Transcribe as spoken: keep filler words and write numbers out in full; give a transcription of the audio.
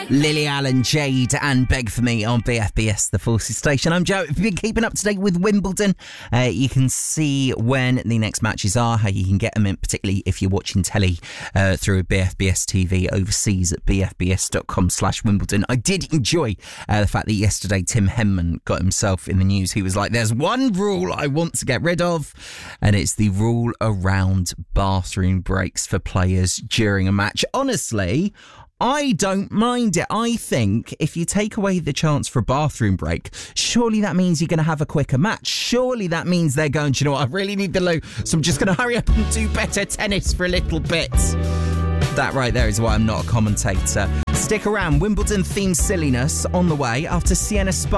Lily Allen, Jade and Beg For Me on B F B S, the Forces station. I'm Joe. If you've been keeping up to date with Wimbledon, uh, you can see when the next matches are, how you can get them in, particularly if you're watching telly uh, through B F B S T V overseas at b f b s dot com slash Wimbledon. I did enjoy uh, the fact that yesterday Tim Henman got himself in the news. He was like, there's one rule I want to get rid of, and it's the rule around bathroom breaks for players during a match. Honestly, I don't mind it. I think if you take away the chance for a bathroom break, surely that means you're going to have a quicker match. Surely that means they're going, do you know what, I really need the loo, so I'm just going to hurry up and do better tennis for a little bit. That right there is why I'm not a commentator. Stick around. Wimbledon themed silliness on the way after Sienna Sparks.